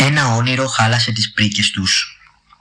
ένα όνειρο χάλασε τις πρίκες τους.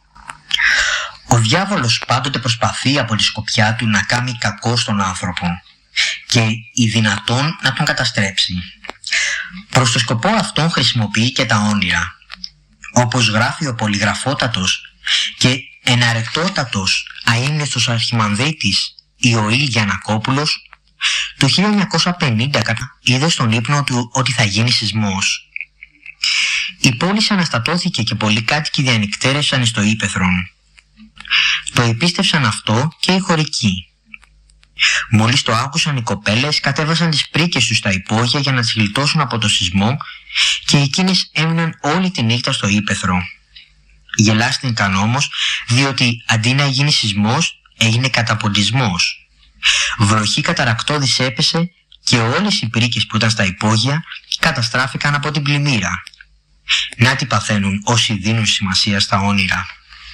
Ο διάβολος πάντοτε προσπαθεί από τη σκοπιά του να κάνει κακό στον άνθρωπο και η δυνατόν να τον καταστρέψει. Προς το σκοπό αυτόν χρησιμοποιεί και τα όνειρα. Όπως γράφει ο πολυγραφότατος και εναρεκτότατος αείμνηστος αρχιμανδρίτης Ιωήλ Γιαννακόπουλος, το 1950 είδε στον ύπνο του ότι θα γίνει σεισμός. Η πόλη αναστατώθηκε και πολλοί κάτοικοι διανυκτέρευσαν στο ύπαιθρον. Το επίστευσαν αυτό και οι χωρικοί. Μόλις το άκουσαν οι κοπέλες, κατέβασαν τις πρίκες τους στα υπόγεια για να τις γλιτώσουν από το σεισμό και εκείνες έμειναν όλη τη νύχτα στο ύπαιθρο. Γελάστηκαν όμως, διότι αντί να γίνει σεισμός, έγινε καταποντισμός. Βροχή καταρακτώδης έπεσε και όλες οι πρίκες που ήταν στα υπόγεια καταστράφηκαν από την πλημμύρα. Να τι παθαίνουν όσοι δίνουν σημασία στα όνειρα.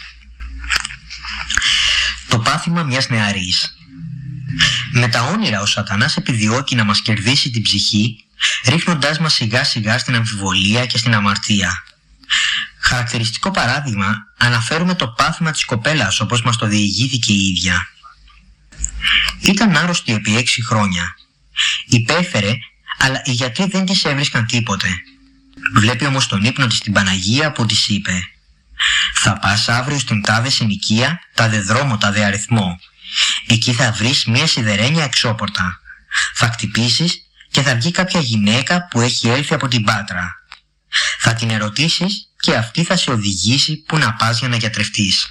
Το πάθημα μιας νεαρής. Με τα όνειρα ο σατανάς επιδιώκει να μας κερδίσει την ψυχή, ρίχνοντάς μας σιγά σιγά στην αμφιβολία και στην αμαρτία. Χαρακτηριστικό παράδειγμα αναφέρουμε το πάθημα της κοπέλας όπως μας το διηγήθηκε η ίδια. Ήταν άρρωστη επί 6 χρόνια. Υπέφερε, αλλά οι γιατροί δεν της έβρισκαν τίποτε. Βλέπει όμως τον ύπνο της την Παναγία που της είπε: «Θα πας αύριο στην τάδε συνοικία, τάδε δρόμο, τάδε αριθμό. Εκεί θα βρεις μια σιδερένια εξώπορτα. Θα χτυπήσεις και θα βγει κάποια γυναίκα που έχει έλθει από την Πάτρα. Θα την ερωτήσεις και αυτή θα σε οδηγήσει που να πας για να γιατρευτείς».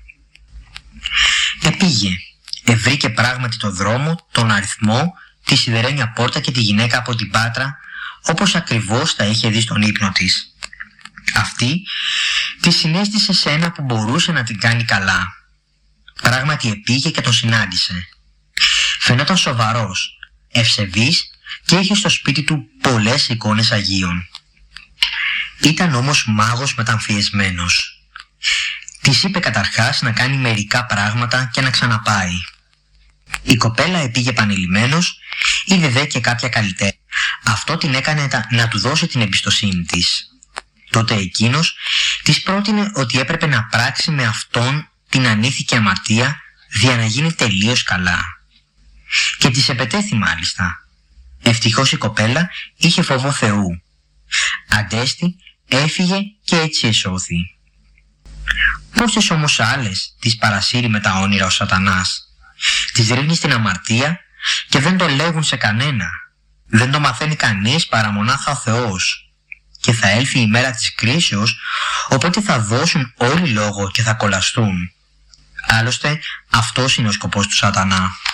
Επήγε. Βρήκε πράγματι το δρόμο, τον αριθμό, τη σιδερένια πόρτα και τη γυναίκα από την Πάτρα, όπως ακριβώς τα είχε δει στον ύπνο της. Αυτή τη συνέστησε σε ένα που μπορούσε να την κάνει καλά. Πράγματι επήγε και τον συνάντησε. Φαινόταν σοβαρός, ευσεβής και είχε στο σπίτι του πολλές εικόνες Αγίων. Ήταν όμως μάγος μεταμφιεσμένος. Της είπε καταρχάς να κάνει μερικά πράγματα και να ξαναπάει. Η κοπέλα επήγε επανειλημμένος, είδε δε και κάποια καλλιτέχνη. Αυτό την έκανε να του δώσει την εμπιστοσύνη της. Τότε εκείνος της πρότεινε ότι έπρεπε να πράξει με αυτόν την ανήθικη αμαρτία για να γίνει τελείως καλά. Και της επετέθη μάλιστα. Ευτυχώς η κοπέλα είχε φόβο Θεού. Αντέστη, έφυγε και έτσι εσώθη. Πόσες όμως άλλες τις παρασύρει με τα όνειρα ο σατανάς. Τις ρίχνει στην αμαρτία και δεν το λέγουν σε κανένα. Δεν το μαθαίνει κανείς παρά μονάχα ο Θεός. Και θα έλθει η μέρα της κρίσεως, οπότε θα δώσουν όλοι λόγο και θα κολλαστούν. Άλλωστε αυτός είναι ο σκοπός του σατανά.